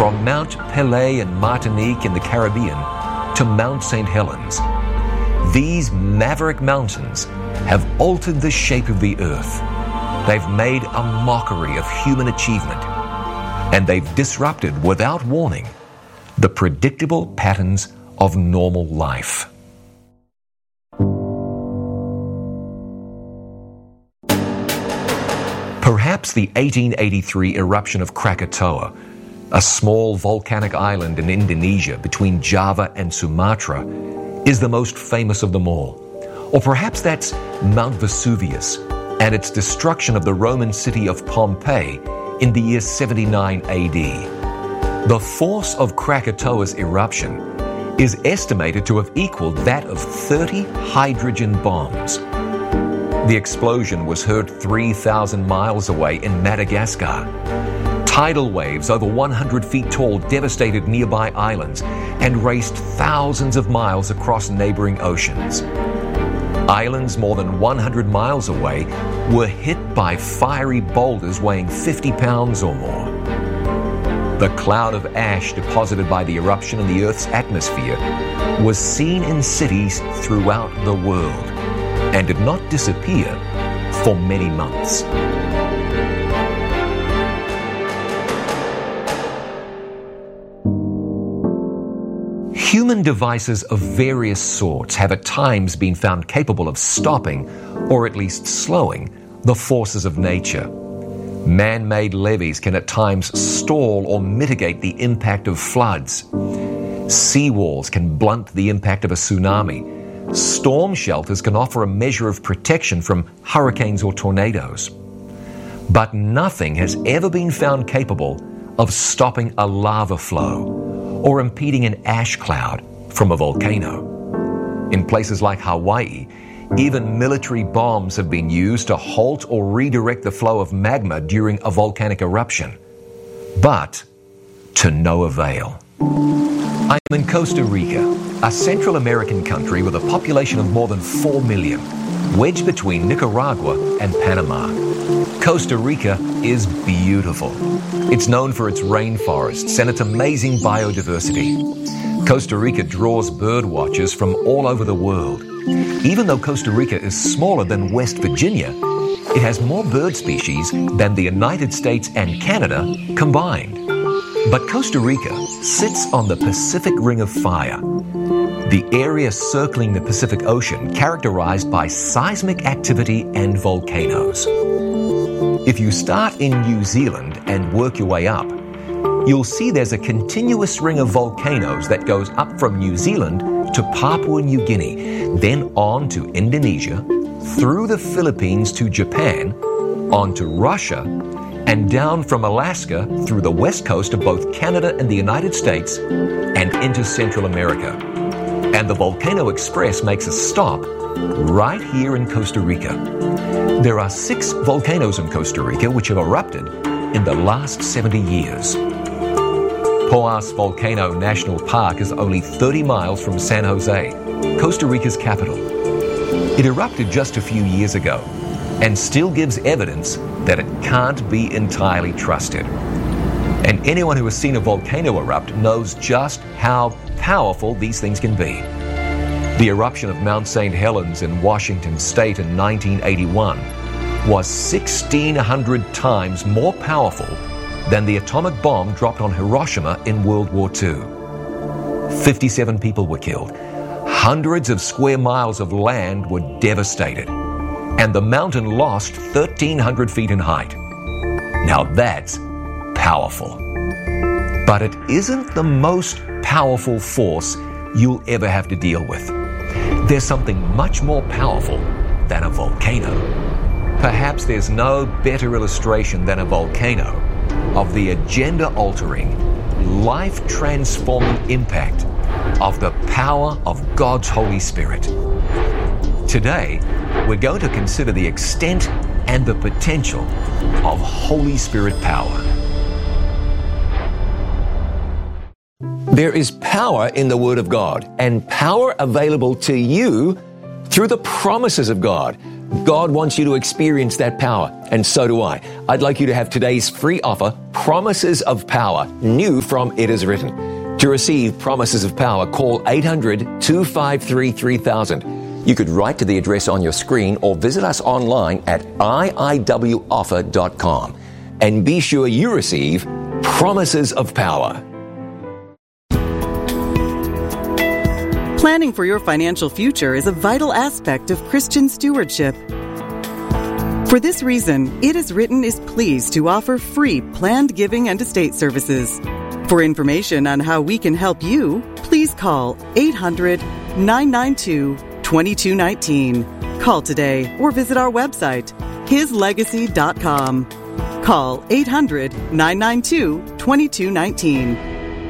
from Mount Pelée and Martinique in the Caribbean to Mount St. Helens. These maverick mountains have altered the shape of the earth. They've made a mockery of human achievement, and they've disrupted, without warning, the predictable patterns of normal life. Perhaps the 1883 eruption of Krakatoa, a small volcanic island in Indonesia between Java and Sumatra, is the most famous of them all. Or perhaps that's Mount Vesuvius and its destruction of the Roman city of Pompeii in the year 79 AD. The force of Krakatoa's eruption is estimated to have equaled that of 30 hydrogen bombs. The explosion was heard 3,000 miles away in Madagascar. Tidal waves over 100 feet tall devastated nearby islands and raced thousands of miles across neighboring oceans. Islands more than 100 miles away were hit by fiery boulders weighing 50 pounds or more. The cloud of ash deposited by the eruption in the Earth's atmosphere was seen in cities throughout the world and did not disappear for many months. Human devices of various sorts have at times been found capable of stopping, or at least slowing, the forces of nature. Man-made levees can at times stall or mitigate the impact of floods. Seawalls can blunt the impact of a tsunami. Storm shelters can offer a measure of protection from hurricanes or tornadoes. But nothing has ever been found capable of stopping a lava flow or impeding an ash cloud from a volcano. In places like Hawaii, even military bombs have been used to halt or redirect the flow of magma during a volcanic eruption. But to no avail. I'm in Costa Rica, a Central American country with a population of more than 4 million, wedged between Nicaragua and Panama. Costa Rica is beautiful. It's known for its rainforests and its amazing biodiversity. Costa Rica draws bird watchers from all over the world. Even though Costa Rica is smaller than West Virginia, it has more bird species than the United States and Canada combined. But Costa Rica sits on the Pacific Ring of Fire, the area circling the Pacific Ocean characterized by seismic activity and volcanoes. If you start in New Zealand and work your way up, you'll see there's a continuous ring of volcanoes that goes up from New Zealand to Papua New Guinea, then on to Indonesia, through the Philippines to Japan, on to Russia, and down from Alaska through the west coast of both Canada and the United States and into Central America. And the Volcano Express makes a stop right here in Costa Rica. There are 6 volcanoes in Costa Rica which have erupted in the last 70 years. Poás Volcano National Park is only 30 miles from San Jose, Costa Rica's capital. It erupted just a few years ago and still gives evidence that it can't be entirely trusted. And anyone who has seen a volcano erupt knows just how powerful these things can be. The eruption of Mount St. Helens in Washington State in 1981 was 1,600 times more powerful than the atomic bomb dropped on Hiroshima in World War II. 57 people were killed. Hundreds of square miles of land were devastated. And the mountain lost 1,300 feet in height. Now that's powerful. But it isn't the most powerful force you'll ever have to deal with. There's something much more powerful than a volcano. Perhaps there's no better illustration than a volcano of the agenda-altering, life-transforming impact of the power of God's Holy Spirit. Today, we're going to consider the extent and the potential of Holy Spirit power. There is power in the Word of God, and power available to you through the promises of God. God wants you to experience that power, and so do I. I'd like you to have today's free offer, Promises of Power, new from It Is Written. To receive Promises of Power, call 800-253-3000. You could write to the address on your screen or visit us online at iiwoffer.com. And be sure you receive Promises of Power. Planning for your financial future is a vital aspect of Christian stewardship. For this reason, It Is Written is pleased to offer free planned giving and estate services. For information on how we can help you, please call 800-992-2219. Call today or visit our website, hislegacy.com. Call 800-992-2219.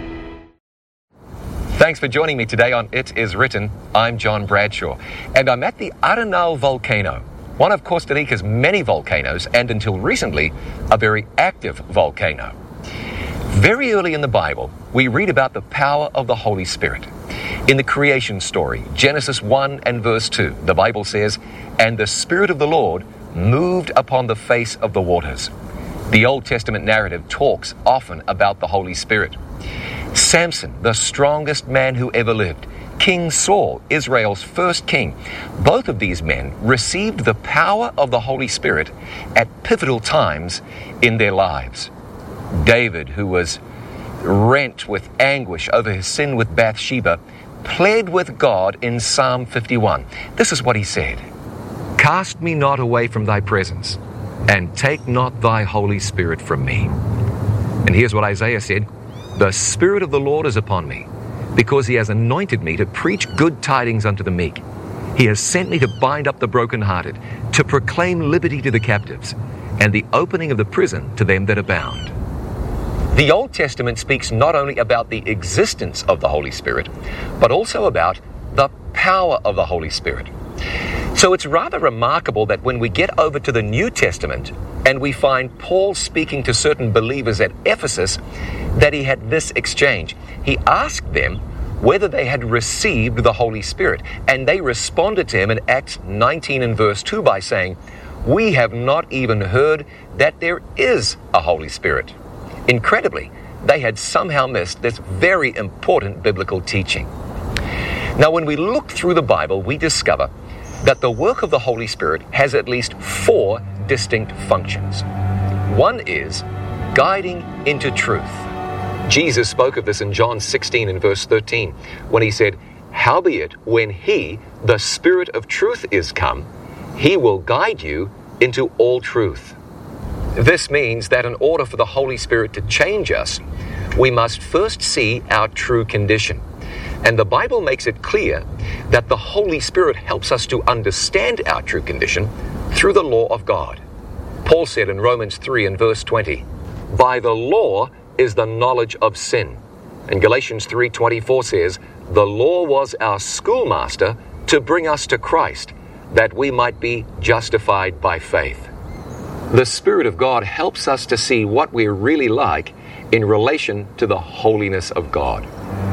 Thanks for joining me today on It Is Written. I'm John Bradshaw, and I'm at the Arenal volcano, one of Costa Rica's many volcanoes, and until recently, a very active volcano. Very early in the Bible, we read about the power of the Holy Spirit. In the creation story, Genesis 1 and verse 2, the Bible says, "And the Spirit of the Lord moved upon the face of the waters." The Old Testament narrative talks often about the Holy Spirit. Samson, the strongest man who ever lived, King Saul, Israel's first king, both of these men received the power of the Holy Spirit at pivotal times in their lives. David, who was rent with anguish over his sin with Bathsheba, pled with God in Psalm 51. This is what he said: "Cast me not away from thy presence, and take not thy Holy Spirit from me." And here's what Isaiah said: "The Spirit of the Lord is upon me, because he has anointed me to preach good tidings unto the meek. He has sent me to bind up the brokenhearted, to proclaim liberty to the captives, and the opening of the prison to them that are bound." The Old Testament speaks not only about the existence of the Holy Spirit, but also about the power of the Holy Spirit. So it's rather remarkable that when we get over to the New Testament and we find Paul speaking to certain believers at Ephesus, that he had this exchange. He asked them whether they had received the Holy Spirit, and they responded to him in Acts 19 and verse 2 by saying, "We have not even heard that there is a Holy Spirit." Incredibly, they had somehow missed this very important biblical teaching. Now, when we look through the Bible, we discover that the work of the Holy Spirit has at least 4 distinct functions. One is guiding into truth. Jesus spoke of this in John 16 and verse 13, when he said, "Howbeit, when he, the Spirit of truth, is come, he will guide you into all truth." This means that in order for the Holy Spirit to change us, we must first see our true condition. And the Bible makes it clear that the Holy Spirit helps us to understand our true condition through the law of God. Paul said in Romans 3 and verse 20, "By the law is the knowledge of sin." And Galatians 3:24 says, "The law was our schoolmaster to bring us to Christ, that we might be justified by faith." The Spirit of God helps us to see what we're really like in relation to the holiness of God.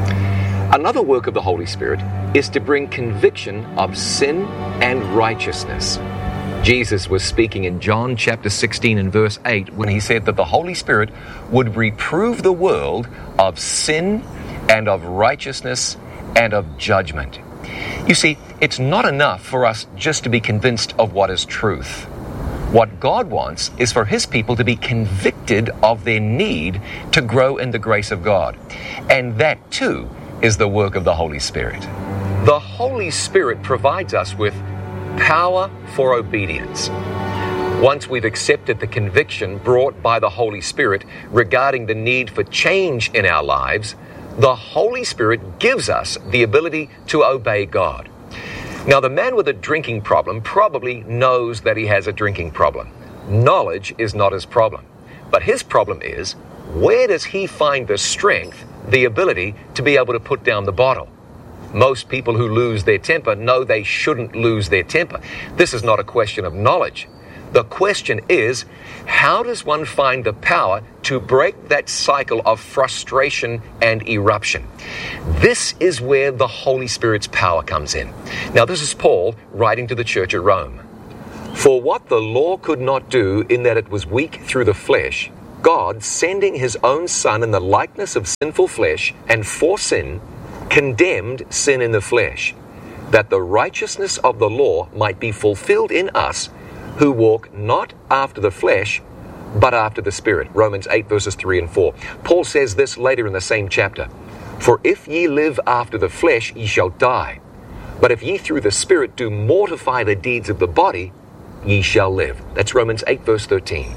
Another work of the Holy Spirit is to bring conviction of sin and righteousness. Jesus was speaking in John chapter 16 and verse 8 when he said that the Holy Spirit would reprove the world of sin and of righteousness and of judgment. You see, it's not enough for us just to be convinced of what is truth. What God wants is for His people to be convicted of their need to grow in the grace of God. And that too is the work of the Holy Spirit. The Holy Spirit provides us with power for obedience. Once we've accepted the conviction brought by the Holy Spirit regarding the need for change in our lives, the Holy Spirit gives us the ability to obey God. Now, the man with a drinking problem probably knows that he has a drinking problem. Knowledge is not his problem. But his problem is, where does he find the strength, the ability to be able to put down the bottle? Most people who lose their temper know they shouldn't lose their temper. This is not a question of knowledge. The question is, how does one find the power to break that cycle of frustration and eruption? This is where the Holy Spirit's power comes in. Now, this is Paul writing to the church at Rome. For what the law could not do in that it was weak through the flesh, God, sending his own Son in the likeness of sinful flesh, and for sin, condemned sin in the flesh, that the righteousness of the law might be fulfilled in us, who walk not after the flesh, but after the Spirit. Romans 8 verses 3 and 4. Paul says this later in the same chapter. For if ye live after the flesh, ye shall die. But if ye through the Spirit do mortify the deeds of the body, ye shall live. That's Romans 8 verse 13.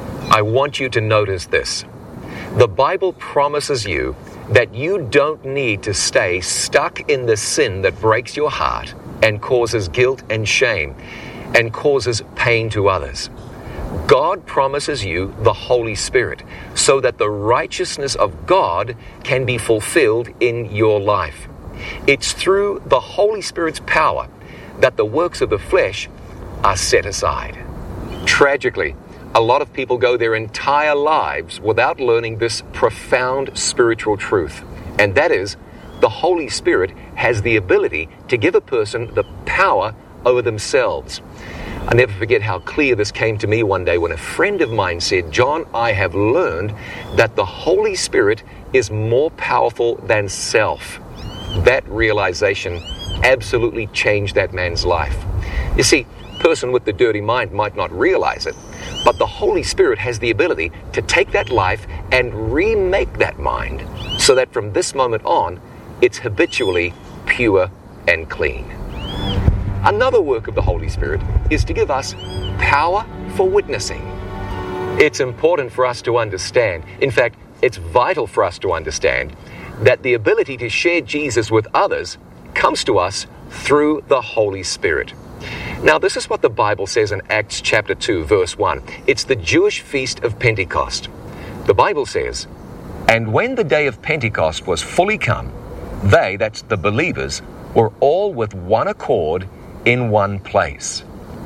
I want you to notice this. The Bible promises you that you don't need to stay stuck in the sin that breaks your heart and causes guilt and shame and causes pain to others. God promises you the Holy Spirit so that the righteousness of God can be fulfilled in your life. It's through the Holy Spirit's power that the works of the flesh are set aside. Tragically, a lot of people go their entire lives without learning this profound spiritual truth, and that is, the Holy Spirit has the ability to give a person the power over themselves. I never forget how clear this came to me one day when a friend of mine said, John, I have learned that the Holy Spirit is more powerful than self. That realization absolutely changed that man's life. You see, a person with the dirty mind might not realize it, but the Holy Spirit has the ability to take that life and remake that mind so that from this moment on, it's habitually pure and clean. Another work of the Holy Spirit is to give us power for witnessing. It's important for us to understand, in fact, it's vital for us to understand, that the ability to share Jesus with others comes to us through the Holy Spirit. Now, this is what the Bible says in Acts chapter 2, verse 1. It's the Jewish feast of Pentecost. The Bible says, And when the day of Pentecost was fully come, they, that's the believers, were all with one accord in one place.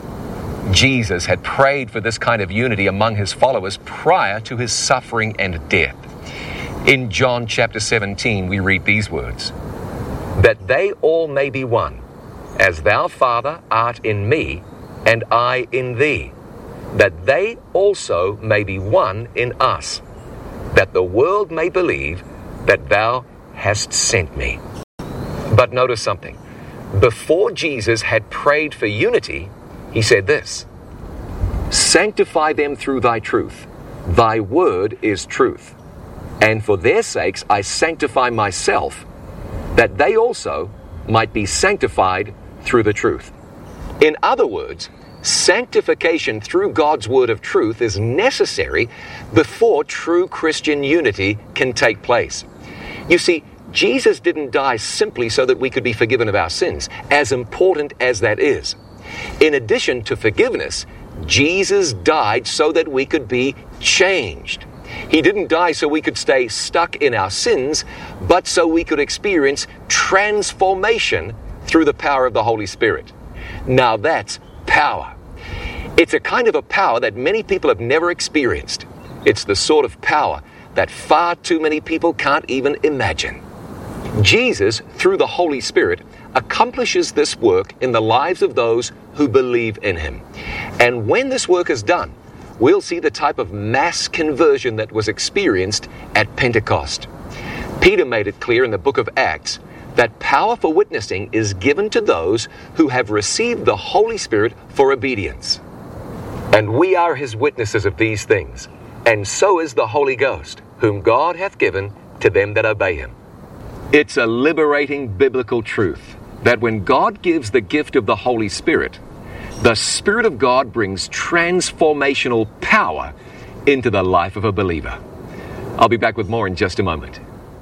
Jesus had prayed for this kind of unity among his followers prior to his suffering and death. In John chapter 17, we read these words, That they all may be one, as thou, Father, art in me, and I in thee, that they also may be one in us, that the world may believe that thou hast sent me. But notice something. Before Jesus had prayed for unity, he said this, Sanctify them through thy truth. Thy word is truth. And for their sakes I sanctify myself, that they also might be sanctified through the truth. In other words, sanctification through God's word of truth is necessary before true Christian unity can take place. You see, Jesus didn't die simply so that we could be forgiven of our sins, as important as that is. In addition to forgiveness, Jesus died so that we could be changed. He didn't die so we could stay stuck in our sins, but so we could experience transformation through the power of the Holy Spirit. Now that's power. It's a kind of a power that many people have never experienced. It's the sort of power that far too many people can't even imagine. Jesus, through the Holy Spirit, accomplishes this work in the lives of those who believe in him. And when this work is done, we'll see the type of mass conversion that was experienced at Pentecost. Peter made it clear in the book of Acts that power for witnessing is given to those who have received the Holy Spirit for obedience. And we are his witnesses of these things, and so is the Holy Ghost, whom God hath given to them that obey him. It's a liberating biblical truth that when God gives the gift of the Holy Spirit, the Spirit of God brings transformational power into the life of a believer. I'll be back with more in just a moment.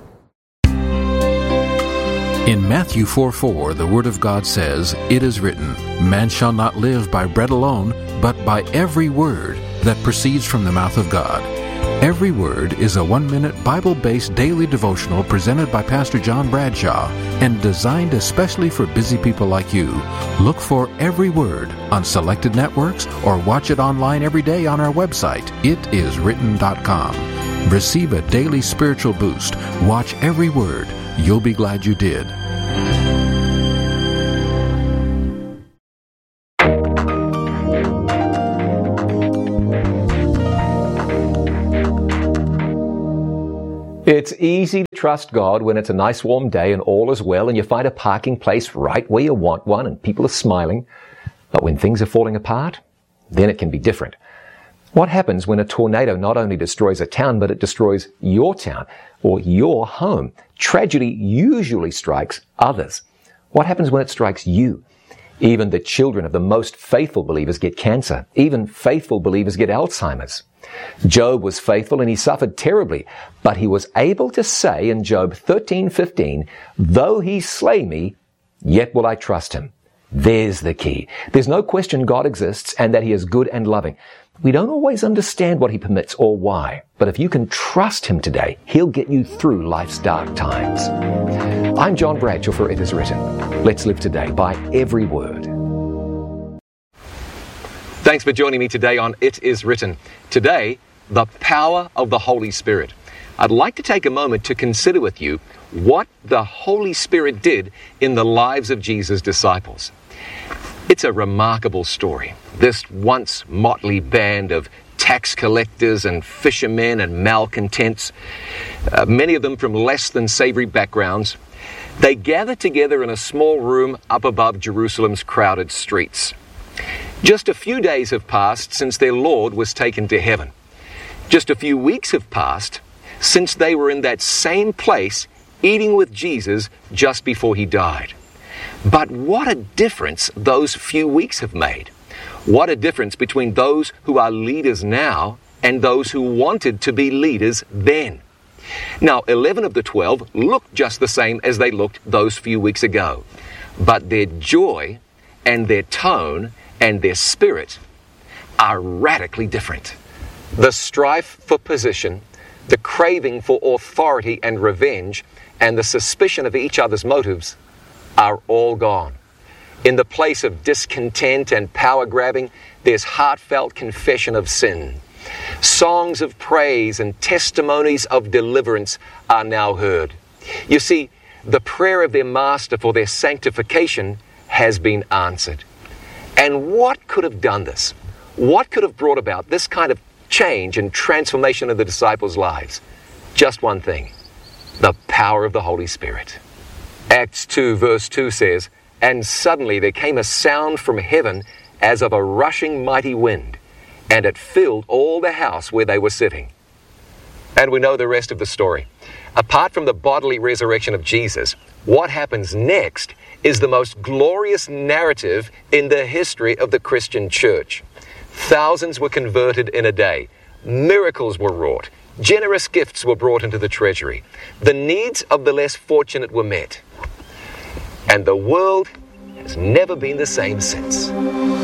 In Matthew 4:4, the Word of God says, It is written, Man shall not live by bread alone, but by every word that proceeds from the mouth of God. Every Word is a 1-minute Bible-based daily devotional presented by Pastor John Bradshaw and designed especially for busy people like you. Look for Every Word on selected networks or watch it online every day on our website, itiswritten.com. Receive a daily spiritual boost. Watch Every Word. You'll be glad you did. It's easy to trust God when it's a nice warm day and all is well and you find a parking place right where you want one and people are smiling. But when things are falling apart, then it can be different. What happens when a tornado not only destroys a town, but it destroys your town or your home? Tragedy usually strikes others. What happens when it strikes you? Even the children of the most faithful believers get cancer. Even faithful believers get Alzheimer's. Job was faithful and he suffered terribly, but he was able to say in Job 13:15, "Though he slay me, yet will I trust him." There's the key. There's no question God exists and that he is good and loving. We don't always understand what he permits or why, but if you can trust him today, he'll get you through life's dark times. I'm John Bradshaw for It Is Written. Let's live today by every word. Thanks for joining me today on It Is Written. Today, the power of the Holy Spirit. I'd like to take a moment to consider with you what the Holy Spirit did in the lives of Jesus' disciples. It's a remarkable story. This once motley band of tax collectors and fishermen and malcontents, many of them from less than savory backgrounds, they gathered together in a small room up above Jerusalem's crowded streets. Just a few days have passed since their Lord was taken to heaven. Just a few weeks have passed since they were in that same place eating with Jesus just before he died. But what a difference those few weeks have made. What a difference between those who are leaders now and those who wanted to be leaders then. Now, 11 of the 12 looked just the same as they looked those few weeks ago, but their joy and their tone and their spirit are radically different. The strife for position, the craving for authority and revenge, and the suspicion of each other's motives are all gone. In the place of discontent and power grabbing, there's heartfelt confession of sin. Songs of praise and testimonies of deliverance are now heard. You see, the prayer of their master for their sanctification has been answered. And what could have done this? What could have brought about this kind of change and transformation of the disciples' lives? Just one thing: the power of the Holy Spirit. Acts 2 verse 2 says, "And suddenly there came a sound from heaven as of a rushing mighty wind, and it filled all the house where they were sitting." And we know the rest of the story. Apart from the bodily resurrection of Jesus, what happens next is the most glorious narrative in the history of the Christian church. Thousands were converted in a day. Miracles were wrought. Generous gifts were brought into the treasury. The needs of the less fortunate were met. And the world has never been the same since.